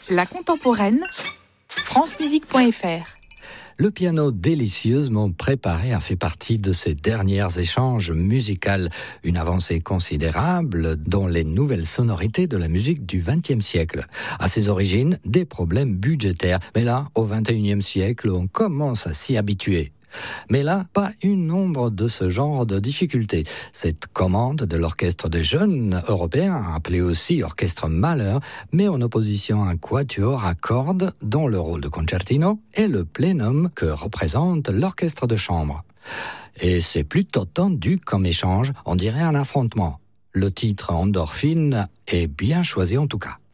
La contemporaine, francemusique.fr. Le piano délicieusement préparé a fait partie de ces derniers échanges musicaux, une avancée considérable dans les nouvelles sonorités de la musique du XXe siècle. À ses origines, des problèmes budgétaires. Mais là, au XXIe siècle, on commence à s'y habituer. Mais là, pas une ombre de ce genre de difficultés. Cette commande de l'orchestre des jeunes européens, appelé aussi orchestre Mahler, met en opposition un quatuor à cordes dont le rôle de concertino et le plénum que représente l'orchestre de chambre. Et c'est plutôt tendu comme échange, on dirait un affrontement. Le titre Endorphine est bien choisi en tout cas.